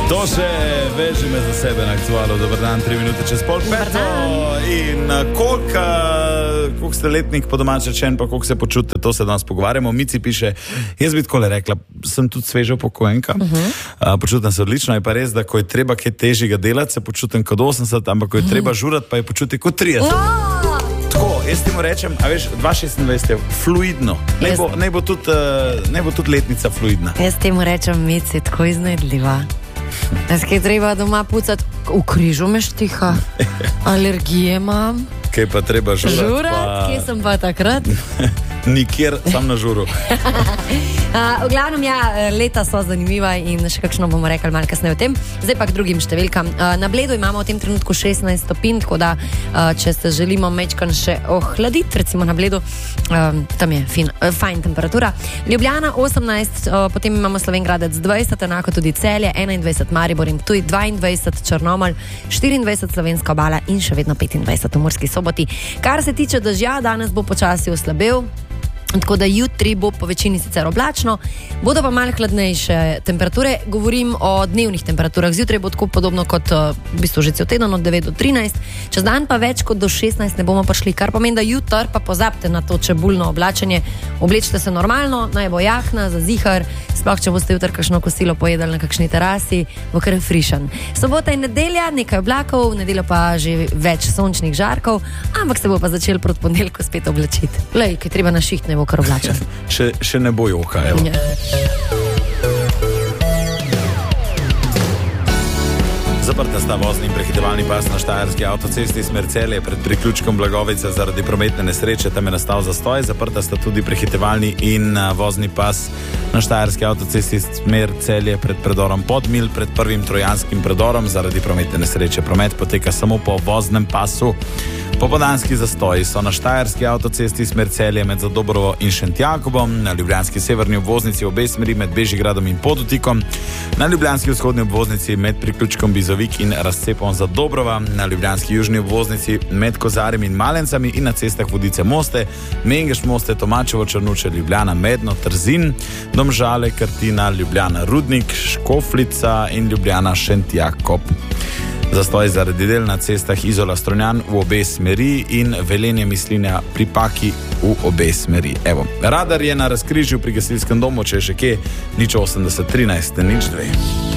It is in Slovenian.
To še veže me za sebe na aktualu. Dobar dan, 3 minute čez pol peto. In koliko ste letnik po domače rečen, pa koliko se počutite, to se danes pogovarjamo. Mici piše, jaz bi takole rekla, sem tudi sveža upokojenka, počutim se odlično, je pa res, da ko je treba kaj težjega delati, se počutim kot 80, ampak ko je treba žurati, pa je počuti kot 30. Tako, jaz ti mu rečem, a veš, 2026 je fluidno. Naj bo tudi letnica fluidna. Jaz ti mu rečem, Mici, tako iznajdljiva. Kaj treba doma pucati, v križu me štiha, alergije imam. Kaj pa treba žurati? Kje sem pa takrat? Nikjer, sam na žuru. V glavnem, ja, leta so zanimiva in še kakšno bomo rekli malo kasneje o tem. Zdaj pa k drugim številkam. Na Bledu imamo v tem trenutku 16 stopinj, tako da, če se želimo mečkan še ohladiti, recimo na Bledu, tam je fajn temperatura. Ljubljana 18, potem imamo Slovenj Gradec 20, enako tudi Celje, 21 Maribor in Ptuj, 22 Črnomelj, 24 Slovenska Obala in še vedno 25 v Murski Soboti. Kar se tiče dežja, danes bo počasi oslabel. Tako da jutri bo po večini sicer oblačno, bodo pa malo hladnejše temperature. Govorim o dnevnih temperaturah. Zjutraj bo tako podobno kot v bistvu že cel teden od 9 do 13. Čez dan pa več kot do 16 ne bomo prišli, kar pomeni, da jutr pa pozabite na to čebulno oblačenje. Oblečite se normalno, naj bo jahna, za zihar, sploh če boste jutr kakšno kosilo pojedali na kakšni terasi, bo kar frišan. Sobota in nedelja, nekaj oblakov, v nedeljo pa že več sončnih žarkov, ampak se bo pa začel proti ponedeljku spet oblačiti. Lej, kaj treba na šiht, ne bo kar oblačen. Še ne bo joka, evo. Ja. Zaprta sta vozni in prehitevalni pas na štajerski avtocesti smer Celje pred priključkom Blagovice zaradi prometne nesreče, tam je nastal zastoj. Zaprta sta tudi prehitevalni in vozni pas na štajerski avtocesti smer Celje pred predorom Podmil, pred prvim trojanskim predorom zaradi prometne nesreče. Promet poteka samo po voznem pasu. Popoldanski zastoji so na štajerski avtocesti smer Celje med Zadobrovo in Šentjakobom, na ljubljanski severni obvoznici obe smeri med Bežigradom in Podutikom, na ljubljanski vzhodni obvoznici med priključkom Bizovik in razcepom Zadobrova, na ljubljanski južni obvoznici med Kozarjem in Malencami in na cestah Vodice Moste, Mengeš Moste, Tomačevo Črnuče, Ljubljana Medno, Trzin, Domžale, Krtina, Ljubljana Rudnik, Škoflica in Ljubljana Šentjakob. Zastoj zaradi del na cestah Izola Strunjan v obe smeri in Velenje Mislinja pri Paki v obe smeri. Evo, radar je na razkrižju pri gasilskem domu, če je še kje, 080 13 02.